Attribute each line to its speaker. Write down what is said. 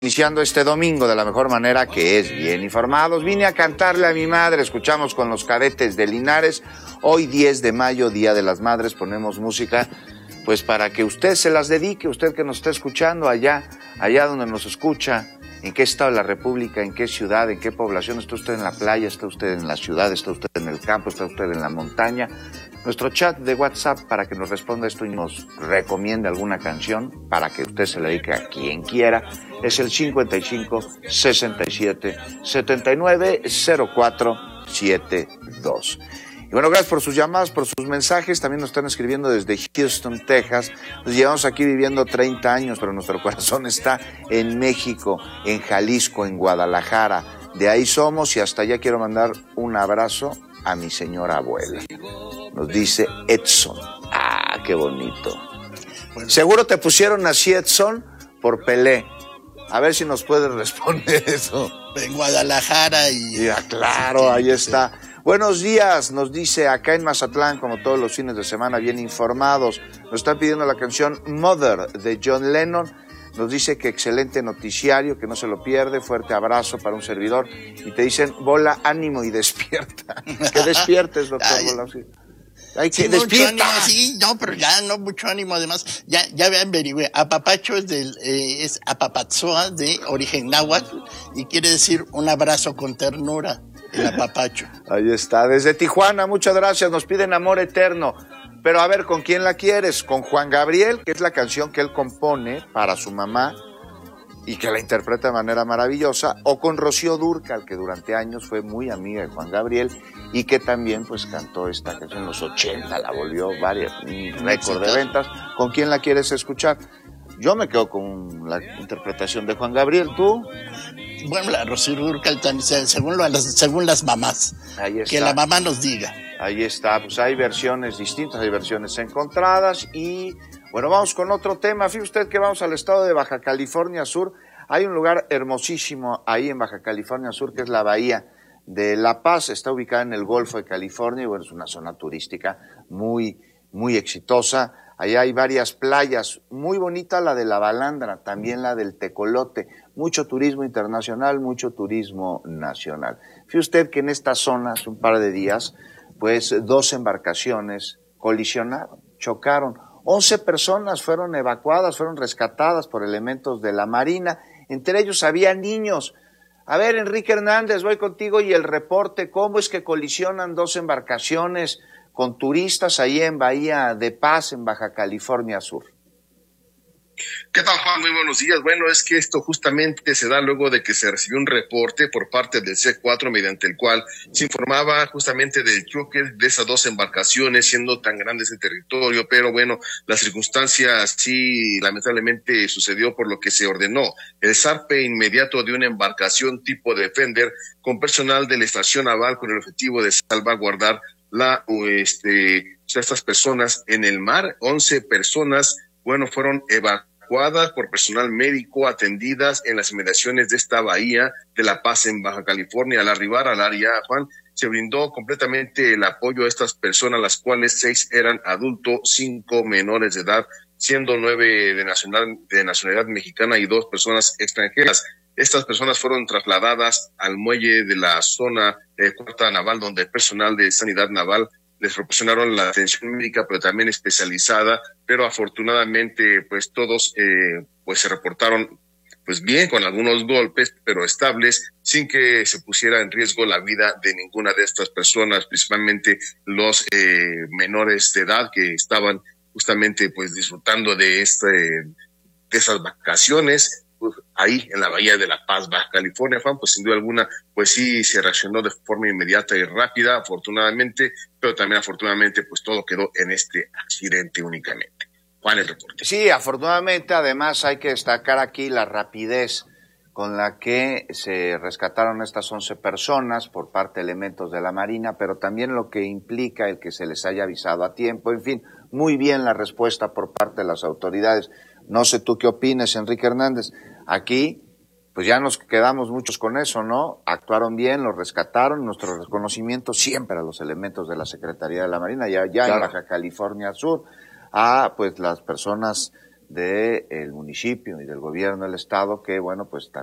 Speaker 1: Iniciando este domingo de la mejor manera, que es bien informados. Vine a cantarle a mi madre. Escuchamos con los Cadetes de Linares. Hoy 10 de mayo, Día de las Madres, ponemos música pues para que usted se las dedique, usted que nos está escuchando allá donde nos escucha, en qué estado de la República, en qué ciudad, en qué población. ¿Está usted en la playa? ¿Está usted en la ciudad? ¿Está usted en el campo? ¿Está usted en la montaña? Nuestro chat de WhatsApp para que nos responda esto y nos recomiende alguna canción para que usted se la dedique a quien quiera es el 55 67 79 04 72. Y bueno, gracias por sus llamadas, por sus mensajes. También nos están escribiendo desde Houston, Texas. Nos llevamos aquí viviendo 30 años, pero nuestro corazón está en México, en Jalisco, en Guadalajara. De ahí somos y hasta allá quiero mandar un abrazo a mi señora abuela. Nos dice Edson. Ah, qué bonito. Bueno. Seguro te pusieron así, Edson, por Pelé. A ver si nos puedes responder eso.
Speaker 2: En Guadalajara y...
Speaker 1: Ya, claro, ahí está. Buenos días, nos dice acá en Mazatlán, como todos los fines de semana, bien informados. Nos están pidiendo la canción Mother de John Lennon. Nos dice que excelente noticiario, que no se lo pierde. Fuerte abrazo para un servidor. Y te dicen, bola, ánimo y despierta. Que despiertes, doctor Bola. Sí. Hay que
Speaker 2: sí,
Speaker 1: despierta.
Speaker 2: Mucho ánimo, sí, no, pero ya no mucho ánimo. Además, ya averigüé. Apapacho es apapatzoa de origen náhuatl y quiere decir un abrazo con ternura. El apapacho.
Speaker 1: Ahí está, desde Tijuana, muchas gracias, nos piden Amor Eterno, pero a ver, ¿con quién la quieres? Con Juan Gabriel, que es la canción que él compone para su mamá y que la interpreta de manera maravillosa, o con Rocío Dúrcal, que durante años fue muy amiga de Juan Gabriel y que también pues cantó esta canción en los 80, la volvió un récord de ventas. ¿Con quién la quieres escuchar? Yo me quedo con la interpretación de Juan Gabriel, ¿tú?
Speaker 2: Bueno, la Rocío Dúrcal también, según las mamás.
Speaker 1: Ahí está.
Speaker 2: Que la mamá nos diga.
Speaker 1: Ahí está, pues hay versiones distintas, hay versiones encontradas y bueno, vamos con otro tema. Fíjese usted que vamos al estado de Baja California Sur. Hay un lugar hermosísimo ahí en Baja California Sur que es la Bahía de La Paz. Está ubicada en el Golfo de California y bueno, es una zona turística muy, muy exitosa. Allá hay varias playas, muy bonita la de la Balandra, también la del Tecolote, mucho turismo internacional, mucho turismo nacional. Fíjese usted que en esta zona, hace un par de días, pues 2 embarcaciones colisionaron, chocaron, 11 personas fueron evacuadas, fueron rescatadas por elementos de la Marina, entre ellos había niños. A ver, Enrique Hernández, voy contigo y el reporte, ¿cómo es que colisionan 2 embarcaciones con turistas ahí en Bahía de Paz, en Baja California Sur?
Speaker 3: ¿Qué tal, Juan? Muy buenos días. Bueno, es que esto justamente se da luego de que se recibió un reporte por parte del C4 mediante el cual se informaba justamente del choque de esas 2 embarcaciones, siendo tan grande ese territorio, pero bueno, la circunstancia sí lamentablemente sucedió, por lo que se ordenó el zarpe inmediato de una embarcación tipo Defender con personal de la estación naval con el objetivo de salvaguardar estas personas en el mar. 11 personas, bueno, fueron evacuadas por personal médico, atendidas en las inmediaciones de esta bahía de La Paz en Baja California. Al arribar al área, Juan, se brindó completamente el apoyo a estas personas, las cuales 6 eran adultos, 5 menores de edad, siendo 9 de nacionalidad mexicana y 2 personas extranjeras. Estas personas fueron trasladadas al muelle de la zona cuarta naval, donde el personal de sanidad naval les proporcionaron la atención médica, pero también especializada, pero afortunadamente pues todos pues se reportaron pues bien, con algunos golpes, pero estables, sin que se pusiera en riesgo la vida de ninguna de estas personas, principalmente los menores de edad que estaban justamente pues disfrutando de esas vacaciones. Pues, ahí en la Bahía de La Paz, Baja California, Juan, pues sin duda alguna, pues sí se reaccionó de forma inmediata y rápida, afortunadamente, pero también afortunadamente, pues todo quedó en este accidente únicamente. Juan, el reporte.
Speaker 1: Sí, afortunadamente, además hay que destacar aquí la rapidez con la que se rescataron estas 11 personas por parte de elementos de la Marina, pero también lo que implica el que se les haya avisado a tiempo. En fin, muy bien la respuesta por parte de las autoridades. No sé tú qué opines, Enrique Hernández. Aquí, pues ya nos quedamos muchos con eso, ¿no? Actuaron bien, los rescataron, nuestro reconocimiento siempre a los elementos de la Secretaría de la Marina, ya claro. En Baja California Sur, a pues las personas del municipio y del gobierno del estado que, bueno, pues